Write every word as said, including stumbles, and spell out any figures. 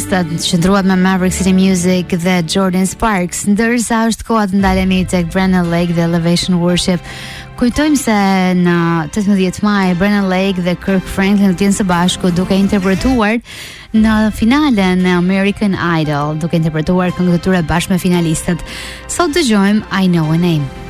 Ronstadt qëndruat me Maverick City Music dhe Jordan Sparks, ndërsa është koha të ndalemi tek Brennan Lake dhe Elevation Worship. Kujtojmë se në tetëmbëdhjetë maj Brennan Lake dhe Kirk Franklin të jenë së bashku duke interpretuar në finalen e American Idol, duke interpretuar këngët e tyre bashkë me finalistët. Sot dëgjojmë I Know a Name.